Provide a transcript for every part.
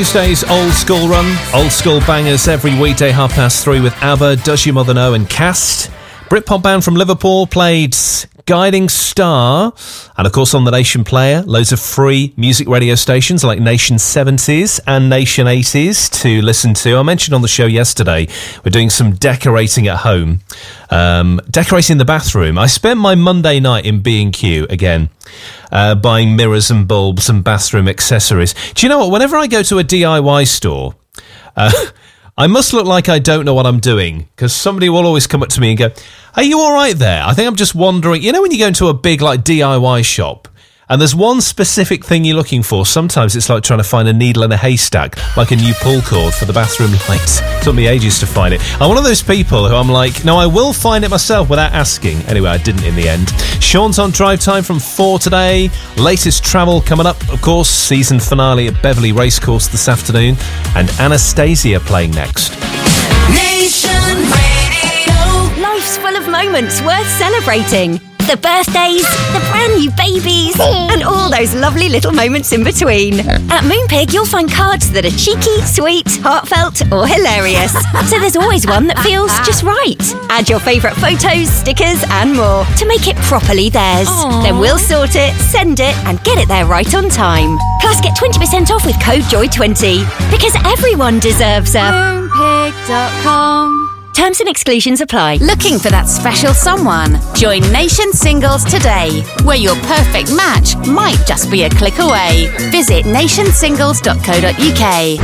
Tuesday's Old School Run. Old school bangers every weekday, 3:30 with ABBA, Does Your Mother Know and Cast. Britpop band from Liverpool played Guiding Star. And of course on the Nation Player, loads of free music radio stations like Nation 70s and Nation 80s to listen to. I mentioned on the show yesterday, we're doing some decorating at home. Decorating the bathroom. I spent my Monday night in B&Q again, buying mirrors and bulbs and bathroom accessories. Do you know what? Whenever I go to a DIY store, I must look like I don't know what I'm doing, because somebody will always come up to me and go, "Are you all right there? I think I'm just wandering." You know when you go into a big DIY shop and there's one specific thing you're looking for, sometimes it's like trying to find a needle in a haystack, like a new pull cord for the bathroom light. Took me ages to find it. I'm one of those people who I'm like, no, I will find it myself without asking. Anyway, I didn't in the end. Sean's on Drive Time from 4 today. Latest travel coming up, of course, season finale at Beverley Racecourse this afternoon, and Anastasia playing next. Nation Radio. Life's full of moments worth celebrating. The birthdays, the brand new babies, and all those lovely little moments in between. At Moonpig, you'll find cards that are cheeky, sweet, heartfelt, or hilarious. So there's always one that feels just right. Add your favourite photos, stickers, and more to make it properly theirs. Aww. Then we'll sort it, send it, and get it there right on time. Plus, get 20% off with code JOY20. Because everyone deserves a Moonpig.com. Terms and exclusions apply. Looking for that special someone? Join Nation Singles today, where your perfect match might just be a click away. Visit nationsingles.co.uk.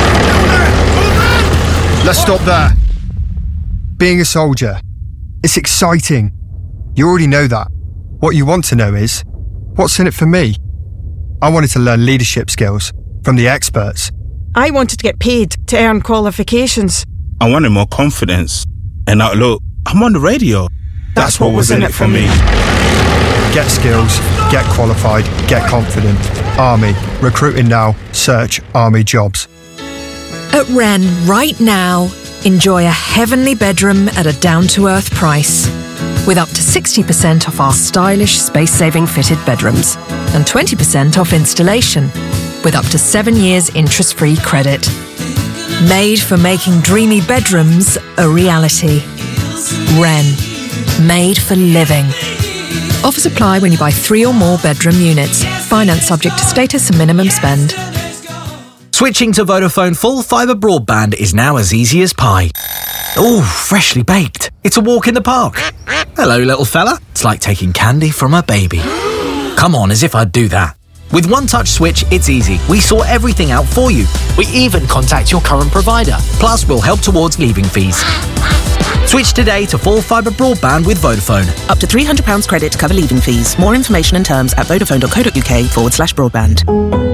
Let's stop there. Being a soldier, it's exciting. You already know that. What you want to know is, what's in it for me? I wanted to learn leadership skills from the experts. I wanted to get paid to earn qualifications. I wanted more confidence. And now look, I'm on the radio. That's what was in it for me. Get skills, get qualified, get confident. Army. Recruiting now. Search Army jobs. At Wren, right now, enjoy a heavenly bedroom at a down-to-earth price. With up to 60% off our stylish, space-saving fitted bedrooms. And 20% off installation. With up to 7 years interest-free credit. Made for making dreamy bedrooms a reality. Wren. Made for living. Offers apply when you buy 3 or more bedroom units. Finance subject to status and minimum spend. Switching to Vodafone full fibre broadband is now as easy as pie. Ooh, freshly baked. It's a walk in the park. Hello, little fella. It's like taking candy from a baby. Come on, as if I'd do that. With One Touch Switch, it's easy. We sort everything out for you. We even contact your current provider. Plus, we'll help towards leaving fees. Switch today to full fibre broadband with Vodafone. Up to £300 credit to cover leaving fees. More information and terms at vodafone.co.uk/broadband.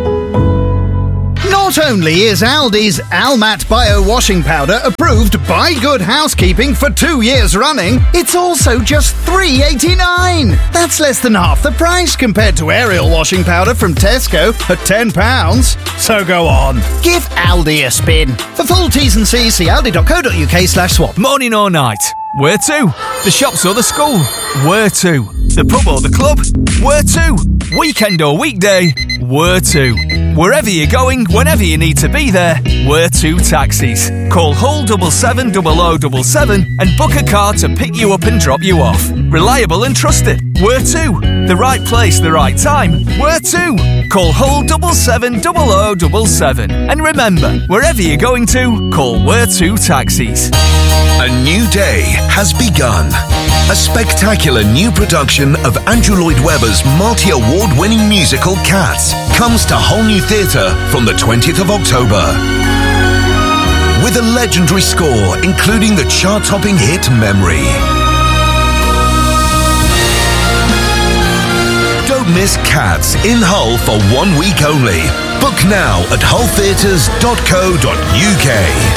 Not only is Aldi's Almat Bio Washing Powder approved by Good Housekeeping for 2 years running, it's also just $3.89. That's less than half the price compared to Ariel washing powder from Tesco at £10. So go on, give Aldi a spin. For full T's and C's, see aldi.co.uk/swap. Morning or night? Where to? The shops or the school? Where to? The pub or the club? Where to? Weekend or weekday? Where to? Wherever you're going, whenever you need to be there, Where to Taxis. Call Hull 770077 and book a car to pick you up and drop you off. Reliable and trusted. Where to? The right place, the right time. Where to? Call Hull 770077. And remember, wherever you're going to, call Where to Taxis. A new day has begun. A spectacular new production of Andrew Lloyd Webber's multi-award-winning musical Cats comes to Whole New Theatre from the 20th of October. With a legendary score including the chart-topping hit Memory. Don't miss Cats in Hull for 1 week only. Book now at hulltheatres.co.uk.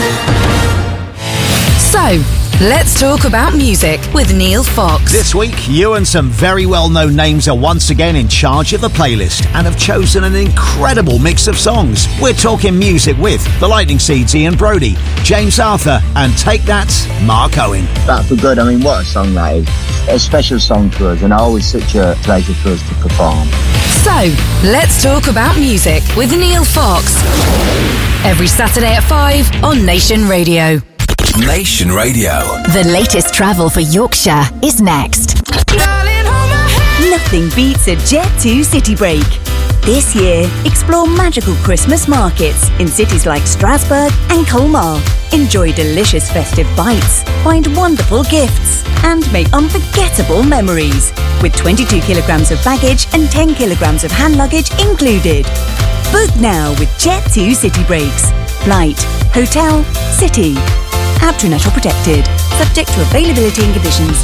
So, let's talk about music with Neil Fox. This week, you and some very well-known names are once again in charge of the playlist and have chosen an incredible mix of songs. We're talking music with The Lightning Seeds, Ian Brody, James Arthur, and Take That, Mark Owen. Back for Good, I mean, what a song that is. A special song for us, and always such a pleasure for us to perform. So, let's talk about music with Neil Fox. Every Saturday at 5 on Nation Radio. Nation Radio. The latest travel for Yorkshire is next. Nothing beats a Jet2 city break. This year, explore magical Christmas markets in cities like Strasbourg and Colmar. Enjoy delicious festive bites, find wonderful gifts, and make unforgettable memories. With 22 kilograms of baggage and 10 kilograms of hand luggage included. Book now with Jet2 City Breaks. Flight, hotel, city. AbtriNet or protected. Subject to availability and conditions.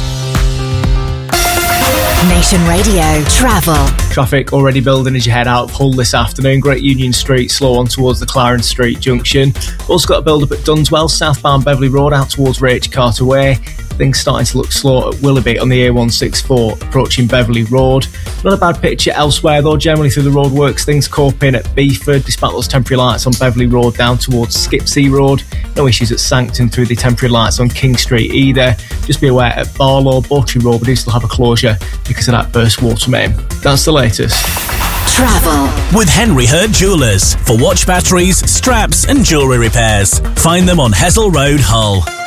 Nation Radio Travel. Traffic already building as you head out of Hull this afternoon. Great Union Street, slow on towards the Clarence Street junction. Also got a build up at Dunswell, southbound Beverley Road out towards Rach Carter Way. Things starting to look slow at Willoughby on the A164 approaching Beverley Road. Not a bad picture elsewhere though, generally through the roadworks. Things coping at Beeford despite those temporary lights on Beverley Road down towards Skipsea Road. No issues at Sancton through the temporary lights on King Street either. Just be aware at Barlow, Botry Road, we do still have a closure because of that burst water main. That's the latest. Travel with Henry Hurd Jewellers for watch batteries, straps and jewellery repairs. Find them on Hessel Road, Hull.